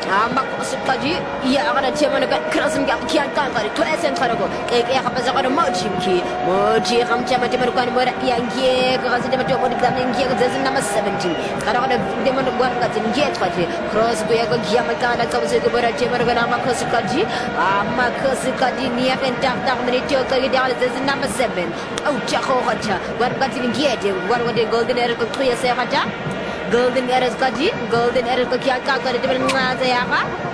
아마코스까지 이야가는 제만가 크로스가 기안까지 퇴생하라고 깨깨가 빠져가는 머지기 머지 감자만 되면 가는 뭐라 양게 그가서 되면 좀 어디 가는 게 그래서 남아 17 가라가는 되면 뭐 같은 게까지 크로스고 약간 기야만 가나 가서 그 뭐라 제만 가는 아마코스까지 니야는 딱딱들이 저거기 되어서 남아 7 아우 자고 가자 뭐 같은 게지 뭐 같은 골든 에러 그 크리에서 하자 Golden Eras kaji, Golden Eras ko kya ka kare de bana za ya ba